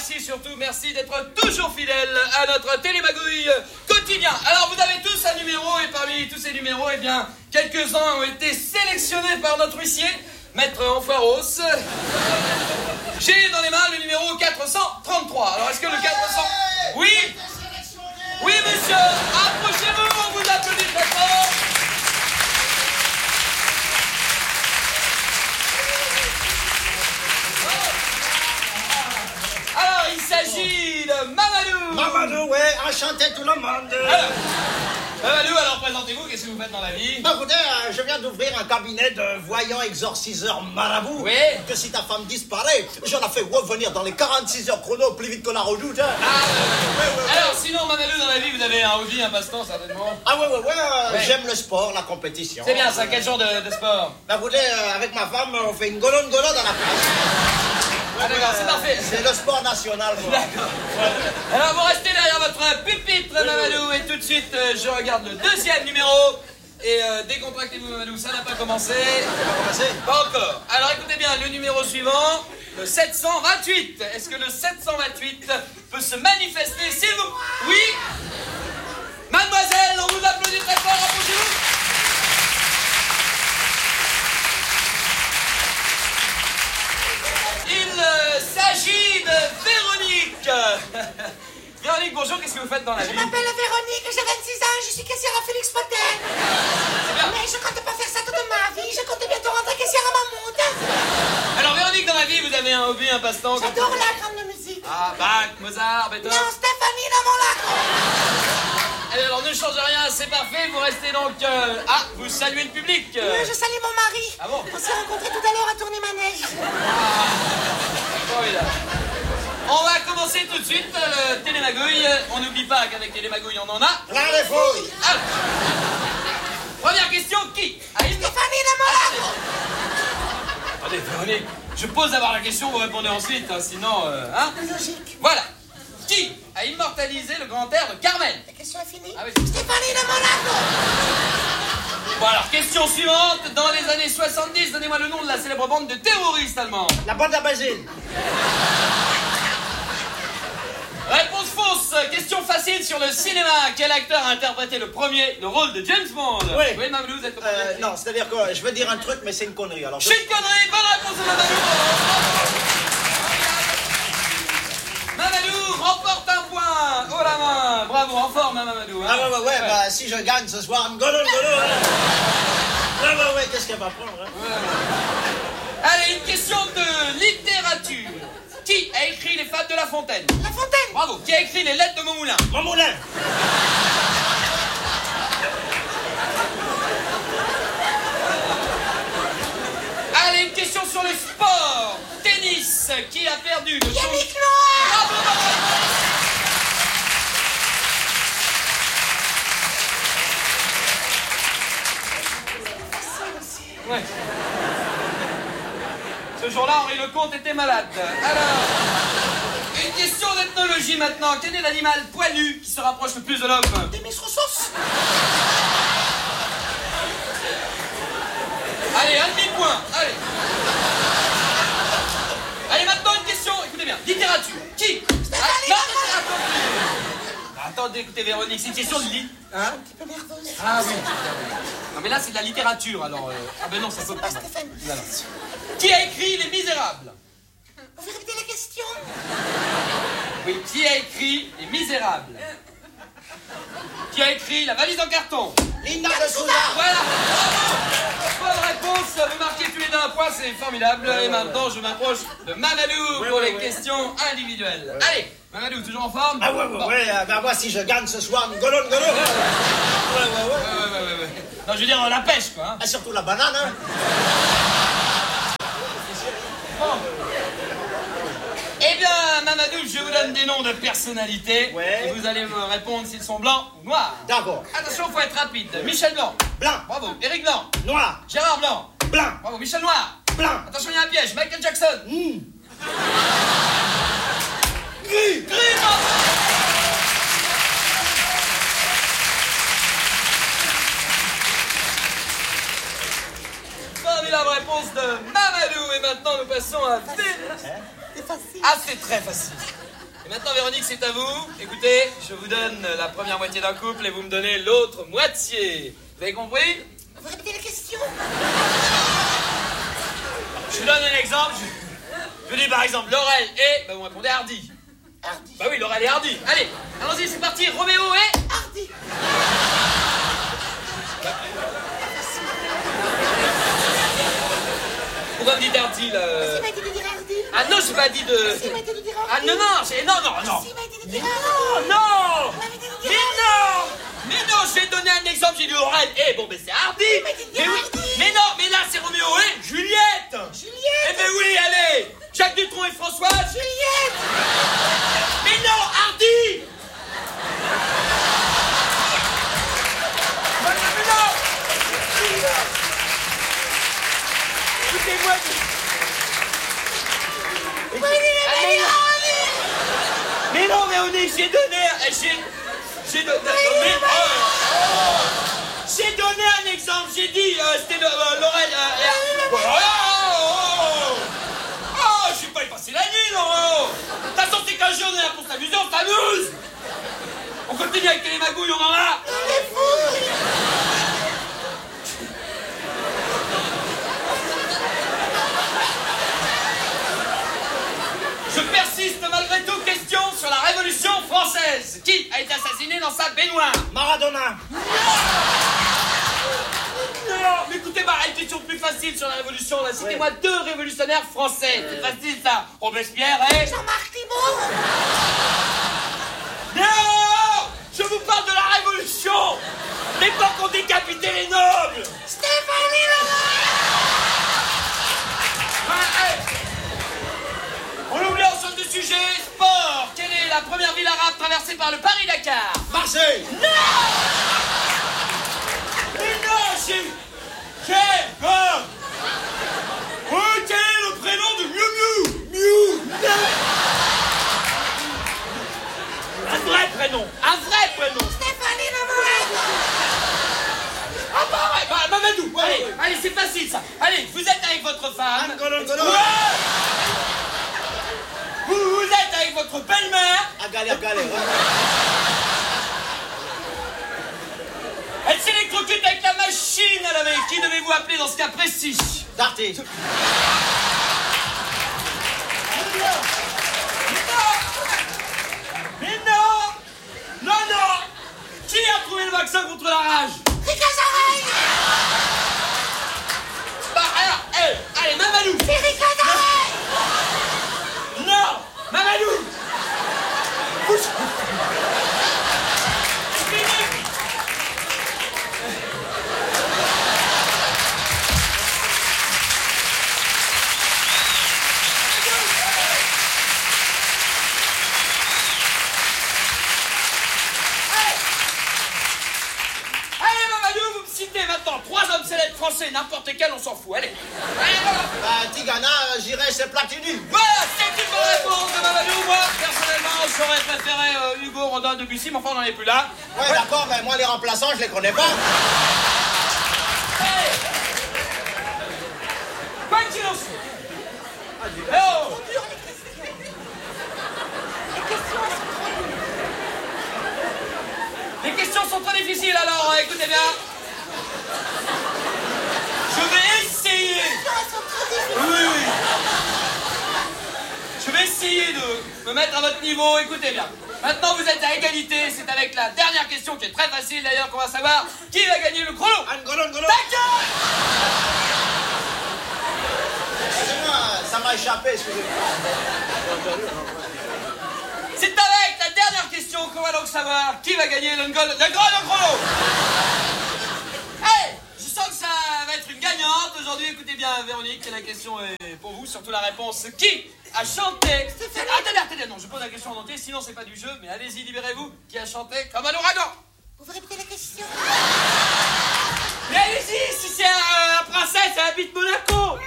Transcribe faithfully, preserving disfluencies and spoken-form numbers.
merci surtout, merci d'être toujours fidèles à notre télémagouille quotidien. Alors vous avez tous un numéro et parmi tous ces numéros, eh bien, quelques-uns ont été sélectionnés par notre huissier, Maître Enfoiros. J'ai dans les mains le numéro quatre cent trente-trois. Alors est-ce que le quatre cents... Oui. Oui monsieur, approchez-vous, on vous applaudit très fort. Alors, il s'agit de Mamadou. Mamadou, ouais, enchanté tout le monde. Alors, Mamadou, alors présentez-vous, qu'est-ce que vous faites dans la vie? Bah, écoutez, euh, je viens d'ouvrir un cabinet de voyants exorciseurs marabout. Oui. Que si ta femme disparaît, j'en ai fait revenir dans les quarante-six heures chrono plus vite que la redoute. Hein. Ah, ouais, ouais, ouais. Alors, sinon, Mamadou, dans la vie, vous avez un hobby, un passe-temps, certainement? Ah, ouais, ouais, ouais, euh, ouais. J'aime le sport, la compétition. C'est bien ça, quel genre de, de sport? Bah, écoutez, euh, avec ma femme, on fait une golonne-golonne dans la place. Ah d'accord, c'est parfait. C'est le sport national, quoi. D'accord. Alors vous restez derrière votre pupitre, Mamadou, et tout de suite, euh, je regarde le deuxième numéro. Et euh, décontractez-vous, Mamadou, ça n'a pas commencé. Ça n'a pas commencé? Pas encore. Alors écoutez bien, le numéro suivant, le sept cent vingt-huit. Est-ce que le sept cent vingt-huit peut se manifester, s'il vous... Oui. Mademoiselle, on vous applaudit très fort, approchez-vous. Il euh, s'agit de Véronique. Véronique, bonjour, qu'est-ce que vous faites dans la Je vie? m'appelle Véronique, j'ai vingt-six ans, je suis caissière à Félix Potel. Mais je compte pas faire ça toute ma vie, je compte bientôt rentrer caissière à Mammouth. Alors Véronique, dans la vie, vous avez un hobby, un passe-temps? J'adore la grande musique. Ah, Bach, Mozart, Beethoven. Non, Stéphanie dans mon lac. Allez, alors ne change rien, c'est parfait, vous restez donc... Euh... Ah, vous saluez le public. Euh, je salue mon mari. Ah bon? On s'est rencontrés tout à l'heure à Tournai-Manège. Formidable. On va commencer tout de suite le télémagouille. On n'oublie pas qu'avec télémagouille, on en a... Plein les fouilles. Alors, première question, qui a une... Stéphanie dans mon lac. Attendez, Véronique, je pose d'abord la question, vous répondez ensuite, hein, sinon... Euh, hein Logique. Voilà. Qui a immortalisé le grand air de Carmen? La question est finie. Ah oui. Stéphanie dans mon lac. Bon alors, question suivante. Dans les années soixante-dix, donnez-moi le nom de la célèbre bande de terroristes allemands. La bande à Basile. Réponse fausse. Question facile sur le cinéma. Quel acteur a interprété le premier, le rôle de James Bond? Oui. Oui, Mamadou, vous êtes le Euh, premier. non, c'est-à-dire que je veux dire un truc, mais c'est une connerie. Alors, je... Je suis une connerie. Bonne réponse de Mamadou. Mamadou remporte un point. Oh la main. Bravo, en forme, hein, Mamadou. Hein. Ah ouais, ouais, ouais, bah si je gagne ce soir, une golonne, golonne. Hein. Ouais, ouais, ouais, qu'est-ce qu'elle va prendre, hein? Ouais. Allez, une question de littérature. Qui a écrit les Fables de La Fontaine? La Fontaine. Bravo. Qui a écrit les Lettres de Montmoulin? Mon moulin. Allez, une question sur le sport. Tennis. Qui a perdu le champion? Yannick Noah. Bravo, bravo. Ouais. Ce jour-là, Henri Lecomte était malade. Alors, une question d'ethnologie maintenant. Quel est l'animal poilu qui se rapproche le plus de l'homme? Des Miss Roussos. Allez, un demi-point. Allez. Allez, maintenant une question. Écoutez bien. Littérature. Qui? Ah, non, attendez. Attendez, écoutez, Véronique, c'est une question de lit. Hein? Un petit peu nerveuse. Ah oui. Non, mais là, c'est de la littérature, alors... Euh... Ah ben non, ça peut pas. Stéphane. Alors. Qui a écrit Les Misérables? Vous pouvez répéter la question? Oui, qui a écrit Les Misérables? Qui a écrit La valise en carton? Linda de Souza. Voilà. Bonne réponse. Vous marquez tous les deux un point, c'est formidable. Ouais, Et ouais, maintenant, ouais. je m'approche de Mamadou Ouais, pour ouais, les ouais. questions individuelles. Ouais. Allez, Mamadou, toujours en forme? Ah ouais, ouais, Bon. ouais, euh, bah moi si je gagne ce soir, une golonne, golonne. Ouais, ouais, ouais. Ouais, ouais, ouais, ouais, ouais. Non, je veux dire, la pêche, quoi. Hein. Ah, surtout la banane, hein. Bon. Eh bien, Mamadou, je vous donne des noms de personnalités. Ouais. Et vous allez me répondre s'ils sont blancs ou noirs. D'accord. Attention, il faut être rapide. Michel Blanc. Blanc. Bravo. Éric Blanc. Noir. Gérard Blanc. Blanc. Bravo. Michel Noir. Blanc. Attention, il y a un piège. Michael Jackson. Mmh. Gris. Gris, bravo. Formidable réponse de Mamadou. Et maintenant, nous passons à... C'est facile. Ah, c'est très facile. Et maintenant, Véronique, c'est à vous. Écoutez, je vous donne la première moitié d'un couple et vous me donnez l'autre moitié. Vous avez compris? Vous répétez la question? Je vous donne un exemple. Je, je dis par exemple Laurel et... Bah vous répondez Hardy. Hardy. Bah oui, Laurel et Hardy. Allez, allons-y, c'est parti. Roméo et... Hardy. Pourquoi vous dites Hardy, là? S'il m'a été de dire Hardy. Ah non, j'ai pas dit de... S'il m'a été de dire Ah Hardy. non, non, j'ai... Non, non, non. S'il m'a été de dire Non, Hardy. non. Vous m'avez dit de Mais dire non. Mais non, j'ai donné un exemple, j'ai dit Laurel. Eh bon, ben c'est Hardy. m'a dit de Mais dire oui. Hardy. Mais non, mais là c'est Roméo et Juliette. Juliette. Eh ben oui, allez. Jacques Dutronc et Françoise. Juliette. Mais non, Hardy. Mais non, mais non. Écoutez-moi. Vous m'avez dit Ah, de mais dire non. Hardy. Mais non, Véronique, j'ai donné... J'ai... J'ai donné... Mais... Oh. J'ai donné un exemple, j'ai dit... Euh, C'était euh, Laurel... Euh, et... Oh, oh, oh, oh, je suis pas y passer la nuit, Laurent. De toute façon, c'est qu'un jour, on est là pour s'amuser, on s'amuse. On continue avec les magouilles, on en a. On est fous. Je persiste malgré tout. Question sur la Révolution française. Qui a été assassiné dans sa baignoire? Maradona. Non, mais écoutez, bah, une question plus facile sur la Révolution, là. Citez-moi deux révolutionnaires français. C'est facile, ça. Robespierre et... Jean-Marc Thibault. Non! Je vous parle de la Révolution! L'époque où on décapitait les nobles! Stéphanie Laurent. Ah, hey. On oublie ensemble du sujet. Sport. Quelle est la première ville arabe traversée par le Paris-Dakar? Marseille. Mais non, j'ai... J'ai... Hein? Oh, quel est le prénom de Miu Miu? Miu. Un vrai prénom. Un vrai prénom. Stéphanie Laurent. Ah bah ouais, bah, Mamadou. Allez, allez, c'est facile ça. Allez, vous êtes avec votre femme. Angolo, Angolo. Ouais. Vous, vous êtes avec votre belle-mère. À galère, galère. Elle s'électrocute avec la machine à laver. Qui devez-vous appeler dans ce cas précis? Darty. Mais non. Non, non. Qui a trouvé le vaccin contre la rage? Ricazarel. Bah alors, hey, allez, Mamadou. C'est Ricazarel. Non, Mamadou. Bouge. Allez, Mamadou, vous me citez maintenant trois hommes célèbres français, n'importe lesquels, on s'en fout. Allez. Allez, voilà. Bah, Tigana, euh, j'irais chez Platini. Voilà, c'est une bonne réponse de Mamadou. Moi, personnellement, j'aurais préféré euh, Hugo, Rodin, Debussy, mais enfin, on n'en est plus là. Ouais, d'accord, mais moi, les remplaçants, je les connais pas. Hey. Quoi qu'il en soit. Eh oh. Les questions sont trop difficiles, alors euh, écoutez bien. Je vais essayer. Oui, oui. Je vais essayer de me mettre à votre niveau, écoutez bien. Maintenant, vous êtes à égalité, c'est avec la dernière question qui est très facile d'ailleurs qu'on va savoir qui va gagner le chrono. Angolo, Angolo. D'accord. Excusez-moi, ça m'a échappé, excusez-moi. C'est avec la dernière question qu'on va donc savoir qui va gagner le, ngol- le grand le chrono. Hey, je sens que ça va être une gagnante aujourd'hui. Écoutez bien, Véronique, la question est pour vous, surtout la réponse. Qui a chanté... Attendez, attendez, non, je pose la question en entier, sinon c'est pas du jeu, mais allez-y, libérez-vous. Qui a chanté comme un ouragan? Vous répétez la question? Mais allez-y, si c'est un, un princesse, elle habite Monaco.